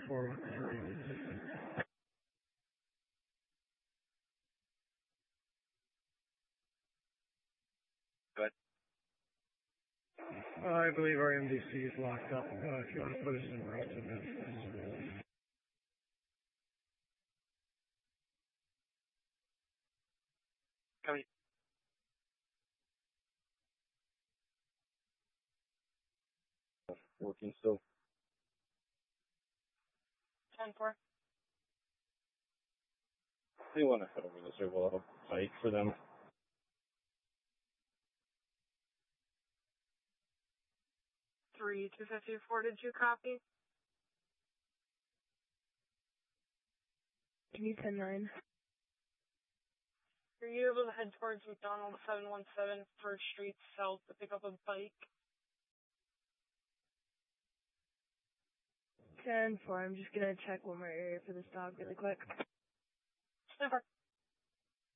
413. Good. I believe our MDC is locked up. If you want to put us in route to Memphis. Coming. Working still. 10-4. They want to head over this way. We'll have a fight for them. 3-254, did you copy? Can you 10-9? Are you able to head towards McDonald 717 First Street South to pick up a bike? 10-4, I'm just gonna check one more area for this dog really quick.